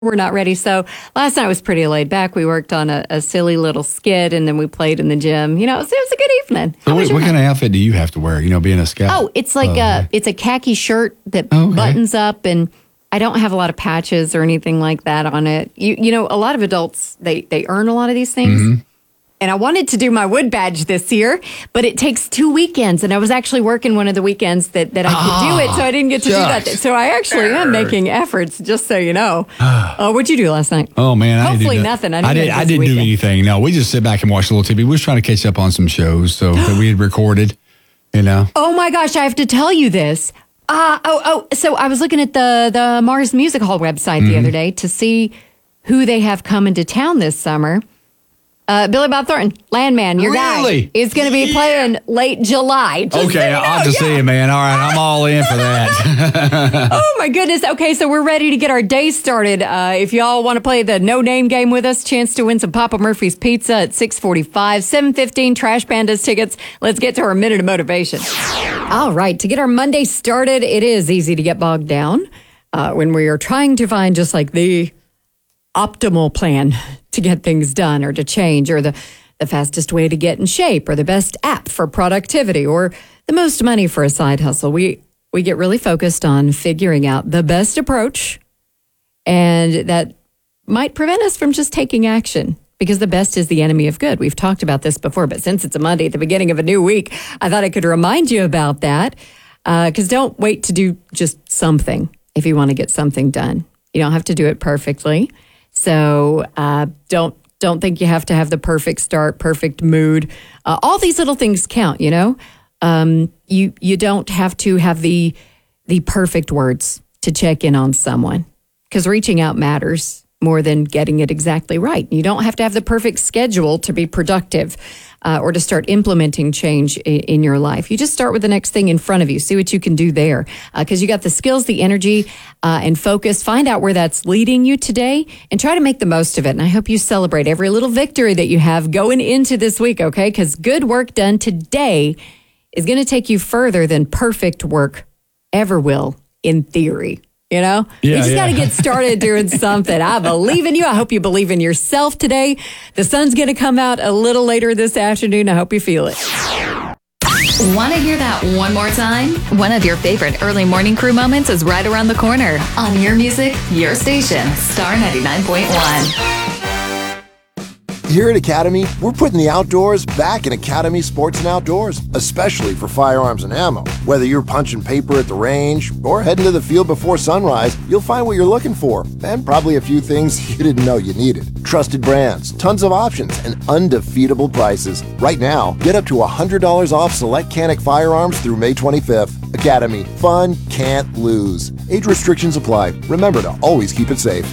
we're not ready. So last night was pretty laid back. We worked on a silly little skit, and then we played in the gym. It was a good evening. So what kind of outfit do you have to wear, being a scout? Oh, it's like it's a khaki shirt that buttons up, and I don't have a lot of patches or anything like that on it. A lot of adults, they earn a lot of these things. Mm-hmm. And I wanted to do my wood badge this year, but it takes 2 weekends. And I was actually working one of the weekends that I could do it, so I didn't get to do that. So I actually am making efforts, just so you know. What'd you do last night? Oh, man. Hopefully nothing. I didn't do anything. No, we just sit back and watch a little TV. We was trying to catch up on some shows that we had recorded, Oh, my gosh. I have to tell you this. So I was looking at the Mars Music Hall website the other day to see who they have coming to town this summer. Billy Bob Thornton, Landman, your guy, is going to be playing late July. Okay, I'll have to see you, man. All right, I'm all in for that. Oh, my goodness. Okay, so we're ready to get our day started. If y'all want to play the no-name game with us, chance to win some Papa Murphy's Pizza at 6:45, 7:15, Trash Pandas tickets. Let's get to our Minute of Motivation. All right, to get our Monday started, it is easy to get bogged down when we are trying to find just like the optimal plan to get things done or to change, or the fastest way to get in shape, or the best app for productivity, or the most money for a side hustle. We get really focused on figuring out the best approach, and that might prevent us from just taking action, because the best is the enemy of good. We've talked about this before, but since it's a Monday at the beginning of a new week, I thought I could remind you about that, because don't wait to do just something if you want to get something done. You don't have to do it perfectly. So don't think you have to have the perfect start, perfect mood. All these little things count, You don't have to have the perfect words to check in on someone, because reaching out matters more than getting it exactly right. You don't have to have the perfect schedule to be productive or to start implementing change in your life. You just start with the next thing in front of you. See what you can do there, because you got the skills, the energy, and focus. Find out where that's leading you today and try to make the most of it. And I hope you celebrate every little victory that you have going into this week, okay? Because good work done today is going to take you further than perfect work ever will, in theory. You just got to get started doing something. I believe in you. I hope you believe in yourself today. The sun's going to come out a little later this afternoon. I hope you feel it. Want to hear that one more time? One of your favorite early morning crew moments is right around the corner on your music, your station, Star 99.1. Here at Academy, we're putting the outdoors back in Academy Sports and Outdoors, especially for firearms and ammo. Whether you're punching paper at the range or heading to the field before sunrise, you'll find what you're looking for, and probably a few things you didn't know you needed. Trusted brands, tons of options, and undefeatable prices. Right now, get up to $100 off select Canic firearms through May 25th. Academy, fun can't lose. Age restrictions apply. Remember to always keep it safe.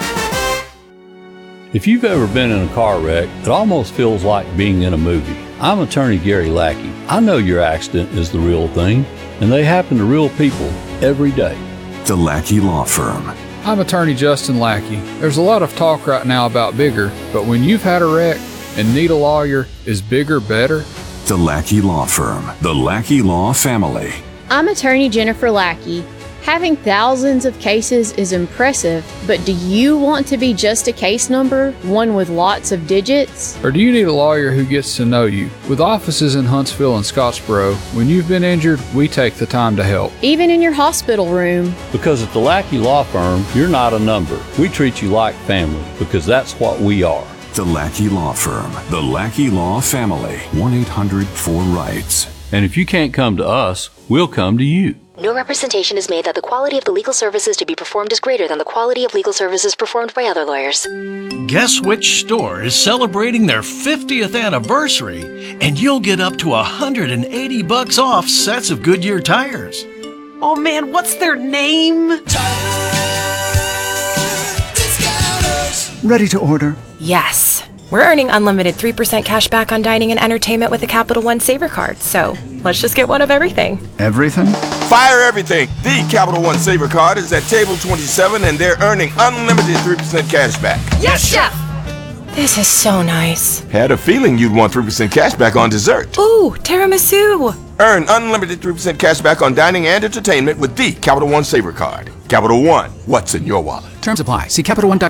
If you've ever been in a car wreck, it almost feels like being in a movie. I'm attorney Gary Lackey. I know your accident is the real thing, and they happen to real people every day. The Lackey Law Firm. I'm attorney Justin Lackey. There's a lot of talk right now about bigger, but when you've had a wreck and need a lawyer, is bigger better? The Lackey Law Firm. The Lackey Law Family. I'm attorney Jennifer Lackey. Having thousands of cases is impressive, but do you want to be just a case number, one with lots of digits? Or do you need a lawyer who gets to know you? With offices in Huntsville and Scottsboro, when you've been injured, we take the time to help. Even in your hospital room. Because at the Lackey Law Firm, you're not a number. We treat you like family, because that's what we are. The Lackey Law Firm. The Lackey Law Family. 1-800-4RIGHTS. And if you can't come to us, we'll come to you. No representation is made that the quality of the legal services to be performed is greater than the quality of legal services performed by other lawyers. Guess which store is celebrating their 50th anniversary, and you'll get up to $180 off sets of Goodyear tires. Oh man, what's their name? Ready to order? Yes. We're earning unlimited 3% cash back on dining and entertainment with a Capital One Saver card, so let's just get one of everything. Everything? Fire everything! The Capital One Saver card is at table 27 and they're earning unlimited 3% cash back. Yes, Chef! This is so nice. Had a feeling you'd want 3% cash back on dessert. Ooh, tiramisu! Earn unlimited 3% cash back on dining and entertainment with the Capital One Saver card. Capital One, what's in your wallet? Terms apply. See CapitalOne.com.